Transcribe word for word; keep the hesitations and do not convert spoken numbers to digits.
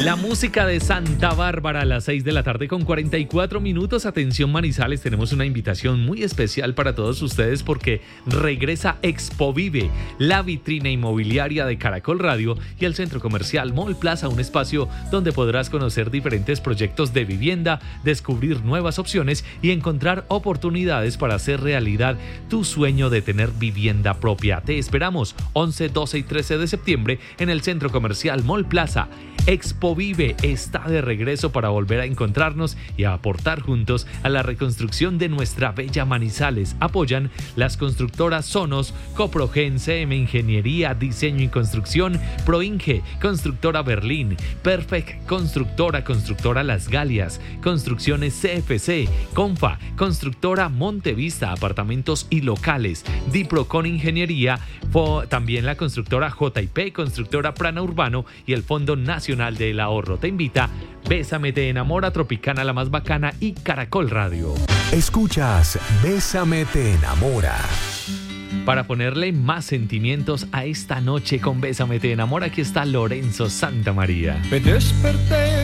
La música de Santa Bárbara a las seis de la tarde con cuarenta y cuatro minutos. Atención Manizales, tenemos una invitación muy especial para todos ustedes porque regresa Expo Vive, la vitrina inmobiliaria de Caracol Radio y el centro comercial Mall Plaza, un espacio donde podrás conocer diferentes proyectos de vivienda, descubrir nuevas opciones y encontrar oportunidades para hacer realidad tu sueño de tener vivienda propia. Te esperamos once, doce y trece de septiembre en el centro comercial Mall Plaza. Expo Vive está de regreso para volver a encontrarnos y a aportar juntos a la reconstrucción de nuestra bella Manizales. Apoyan las constructoras Sonos, Coprogen, C M Ingeniería, Diseño y Construcción, Proinge, Constructora Berlín, Perfect Constructora, Constructora Las Galias, Construcciones C F C, Confa, Constructora Montevista, Apartamentos y Locales, Diprocon Ingeniería, también la constructora J I P, Constructora Prana Urbano y el Fondo Nacional del Ahorro. Te invita Bésame te enamora, Tropicana la más bacana y Caracol Radio. Escuchas Bésame te enamora. Para ponerle más sentimientos a esta noche con Bésame te enamora, aquí está Lorenzo Santamaría. Me desperté